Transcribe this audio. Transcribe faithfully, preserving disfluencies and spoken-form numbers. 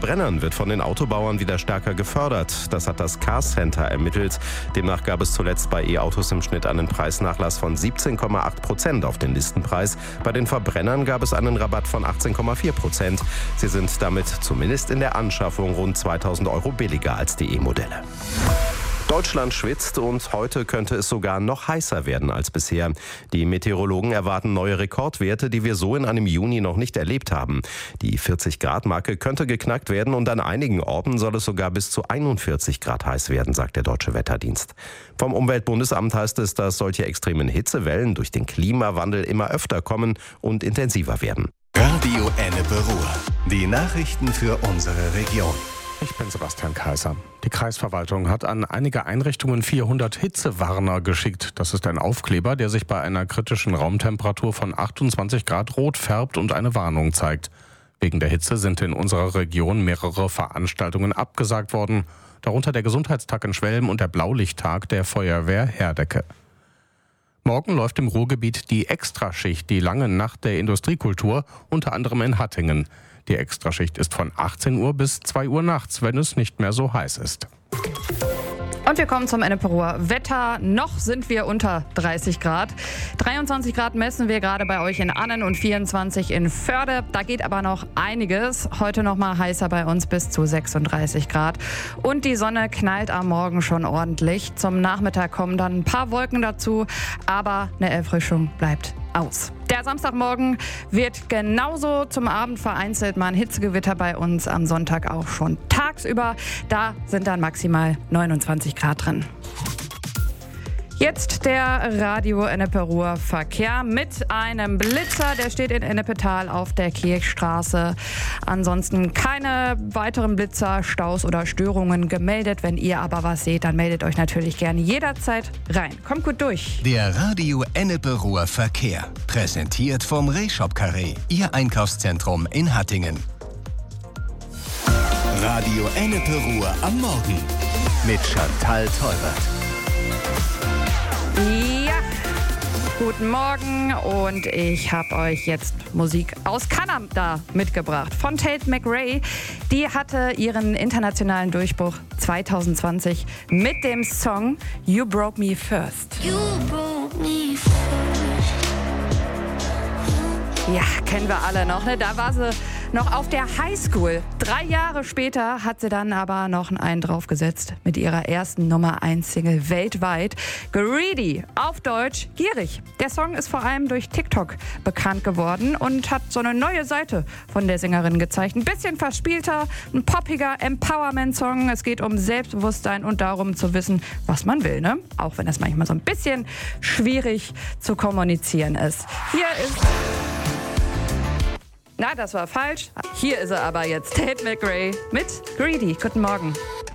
Verbrennern wird von den Autobauern wieder stärker gefördert. Das hat das Car Center ermittelt. Demnach gab es zuletzt bei E-Autos im Schnitt einen Preisnachlass von siebzehn Komma acht Prozent auf den Listenpreis. Bei den Verbrennern gab es einen Rabatt von achtzehn Komma vier Prozent. Sie sind damit zumindest in der Anschaffung rund zweitausend Euro billiger als die E-Modelle. Deutschland schwitzt und heute könnte es sogar noch heißer werden als bisher. Die Meteorologen erwarten neue Rekordwerte, die wir so in einem Juni noch nicht erlebt haben. Die vierzig-Grad-Marke könnte geknackt werden und an einigen Orten soll es sogar bis zu einundvierzig Grad heiß werden, sagt der Deutsche Wetterdienst. Vom Umweltbundesamt heißt es, dass solche extremen Hitzewellen durch den Klimawandel immer öfter kommen und intensiver werden. Radio Ennepe-Ruhr. Die Nachrichten für unsere Region. Ich bin Sebastian Kaiser. Die Kreisverwaltung hat an einige Einrichtungen vierhundert Hitzewarner geschickt. Das ist ein Aufkleber, der sich bei einer kritischen Raumtemperatur von achtundzwanzig Grad rot färbt und eine Warnung zeigt. Wegen der Hitze sind in unserer Region mehrere Veranstaltungen abgesagt worden, darunter der Gesundheitstag in Schwelm und der Blaulichttag der Feuerwehr Herdecke. Morgen läuft im Ruhrgebiet die Extraschicht, die lange Nacht der Industriekultur, unter anderem in Hattingen. Die Extraschicht ist von achtzehn Uhr bis zwei Uhr nachts, wenn es nicht mehr so heiß ist. Und wir kommen zum Ennepe-Ruhr Wetter. Noch sind wir unter dreißig Grad. dreiundzwanzig Grad messen wir gerade bei euch in Annen und vierundzwanzig in Förde. Da geht aber noch einiges. Heute noch mal heißer bei uns bis zu sechsunddreißig Grad. Und die Sonne knallt am Morgen schon ordentlich. Zum Nachmittag kommen dann ein paar Wolken dazu, aber eine Erfrischung bleibt aus. Der Samstagmorgen wird genauso zum Abend vereinzelt mal ein Hitzegewitter bei uns, am Sonntag auch schon tagsüber. Da sind dann maximal neunundzwanzig Grad drin. Jetzt der Radio Ennepe-Ruhr Verkehr mit einem Blitzer, der steht in Ennepetal auf der Kirchstraße. Ansonsten keine weiteren Blitzer, Staus oder Störungen gemeldet. Wenn ihr aber was seht, dann meldet euch natürlich gerne jederzeit rein. Kommt gut durch. Der Radio Ennepe-Ruhr Verkehr, präsentiert vom Rehshop Carré, Ihr Einkaufszentrum in Hattingen. Radio Ennepe-Ruhr am Morgen mit Chantal Teubert. Ja, guten Morgen und ich habe euch jetzt Musik aus Kanada mitgebracht. Von Tate McRae. Die hatte ihren internationalen Durchbruch zwanzig zwanzig mit dem Song You Broke Me First. You broke me first. Ja, kennen wir alle noch, ne? Da war sie noch auf der Highschool. Drei Jahre später hat sie dann aber noch einen draufgesetzt mit ihrer ersten Nummer eins Single weltweit. Greedy, auf Deutsch gierig. Der Song ist vor allem durch TikTok bekannt geworden und hat so eine neue Seite von der Sängerin gezeigt. Ein bisschen verspielter, ein poppiger Empowerment-Song. Es geht um Selbstbewusstsein und darum zu wissen, was man will, ne? Auch wenn das manchmal so ein bisschen schwierig zu kommunizieren ist. Hier ist... Na, das war falsch. Hier ist er aber jetzt, Tate McRae mit Greedy. Guten Morgen.